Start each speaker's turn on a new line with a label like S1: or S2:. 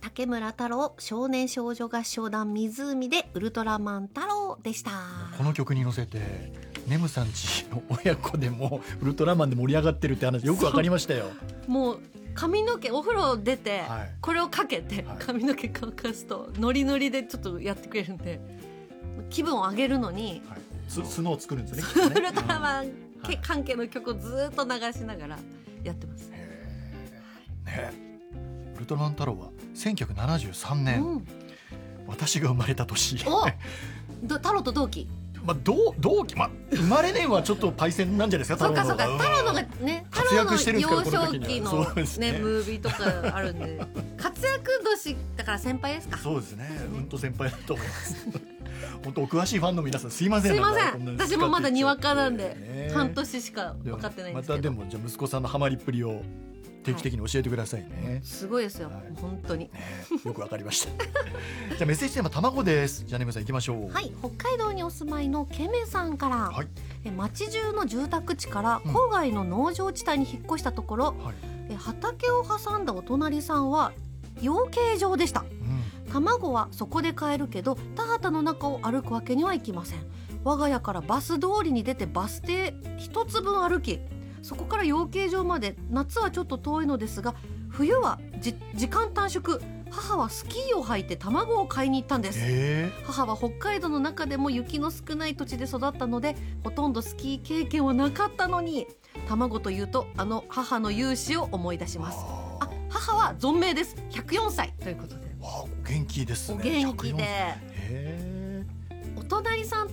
S1: 竹村太郎少年少女合唱団湖でウルトラマン太郎でした。
S2: この曲に乗せてネムさんちの親子でもウルトラマンで盛り上がってるって話よくわかりましたよ。
S1: もう髪の毛お風呂出て、
S2: はい、
S1: これをかけて、はい、髪の毛乾かすとノリノリでちょっとやってくれるんで気分を上げるのに、
S2: はい、スノーを作るんですね
S1: ウルトラマン関係の曲をずっと流しながらやってます。
S2: ね、ウルトラマン太郎は1973年、うん、私が生まれた年
S1: 太郎と同期、
S2: 同期、生まれ年はちょっとパイセンなんじゃないですか。
S1: そうかそうか、太郎のがね、
S2: 活躍してるんですから、
S1: 幼少期の、ね、ムービーとかあるんで活躍年だから先輩ですか。
S2: そうですね、うんと先輩だと思います本当お詳しいファンの皆さんすいません。
S1: すいません、私もまだにわかなんで、半年しか分かってないんですけど、
S2: またでもじゃあ息子さんのハマりっぷりを定期的に教えてくださいね、
S1: はい、すごいですよ、はい、本当に、
S2: よくわかりましたじゃあメッセージテーマ卵です。じゃあねむさん行きましょう。
S1: はい、北海道にお住まいのケメさんから、はい、町中の住宅地から郊外の農場地帯に引っ越したところ、はい、畑を挟んだお隣さんは養鶏場でした、卵はそこで買えるけど田畑の中を歩くわけにはいきません。我が家からバス通りに出てバス停一つ分歩き、そこから養鶏場まで夏はちょっと遠いのですが冬は時間短縮。母はスキーを履いて卵を買いに行ったんです。母は北海道の中でも雪の少ない土地で育ったのでほとんどスキー経験はなかったのに、卵というとあの母の勇姿を思い出します。母は存命です。104歳ということで、
S2: お元気ですね。
S1: お元気で、お隣さん